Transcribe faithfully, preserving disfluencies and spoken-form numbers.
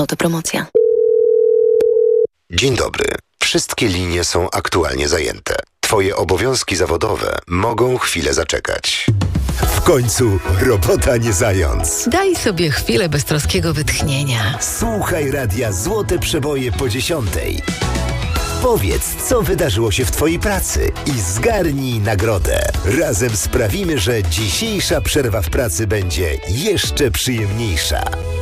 Autopromocja. Dzień dobry. Wszystkie linie są aktualnie zajęte. Twoje obowiązki zawodowe mogą chwilę zaczekać. W końcu robota nie zając. Daj sobie chwilę beztroskiego wytchnienia. Słuchaj radia Złote Przeboje po dziesiątej. Powiedz, co wydarzyło się w Twojej pracy i zgarnij nagrodę. Razem sprawimy, że dzisiejsza przerwa w pracy będzie jeszcze przyjemniejsza.